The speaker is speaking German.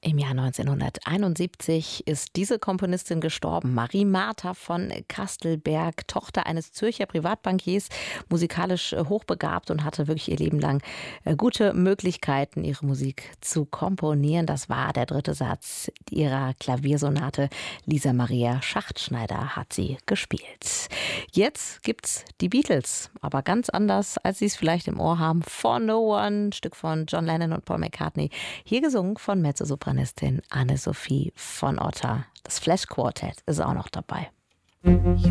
Im Jahr 1971 ist diese Komponistin gestorben, Marie Martha von Kastelberg, Tochter eines Zürcher Privatbankiers, musikalisch hochbegabt und hatte wirklich ihr Leben lang gute Möglichkeiten, ihre Musik zu komponieren. Das war der dritte Satz ihrer Klaviersonate. Lisa Maria Schachtschneider hat sie gespielt. Jetzt gibt's die Beatles, aber ganz anders, als Sie es vielleicht im Ohr haben. For No One, ein Stück von John Lennon und Paul McCartney, hier gesungen von Mezzosopranistin Anne-Sophie von Otter. Das Flash Quartet ist auch noch dabei. You're